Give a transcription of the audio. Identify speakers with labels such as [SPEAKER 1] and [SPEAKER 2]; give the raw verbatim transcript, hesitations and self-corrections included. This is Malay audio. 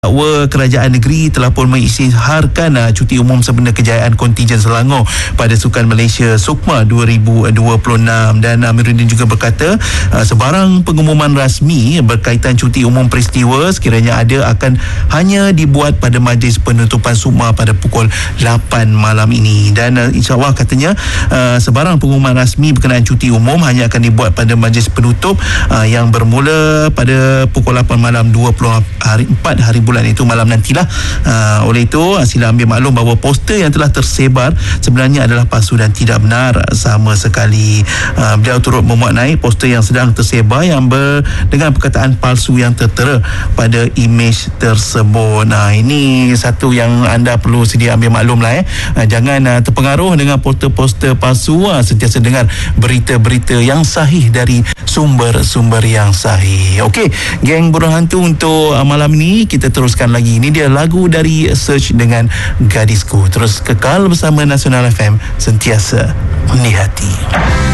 [SPEAKER 1] Bahawa kerajaan negeri telah pun mengisytiharkan uh, cuti umum sempena kejayaan kontijen Selangor pada Sukan Malaysia SUKMA dua ribu dua puluh enam, dan Amiruddin juga berkata uh, sebarang pengumuman rasmi berkaitan cuti umum peristiwa sekiranya ada akan hanya dibuat pada majlis penutupan SUKMA pada pukul lapan malam ini, dan uh, insyaAllah katanya uh, sebarang pengumuman rasmi berkenaan cuti umum hanya akan dibuat pada majlis penutup uh, yang bermula pada pukul lapan malam dua puluh empat hari bulan itu malam nantilah. Uh, oleh itu sila ambil maklum bahawa poster yang telah tersebar sebenarnya adalah palsu dan tidak benar sama sekali. Uh, beliau turut memuat naik poster yang sedang tersebar yang ber, dengan perkataan palsu yang tertera pada imej tersebut. Nah, ini satu yang anda perlu sedia ambil maklum lah eh. Uh, jangan uh, terpengaruh dengan poster-poster palsu. Uh, sentiasa dengar berita-berita yang sahih dari sumber-sumber yang sahih. Okey, geng Burung Hantu, untuk uh, malam ini kita teruskan lagi. Ini dia lagu dari Search dengan Gadisku. Terus kekal bersama Nasional F M, sentiasa di hati.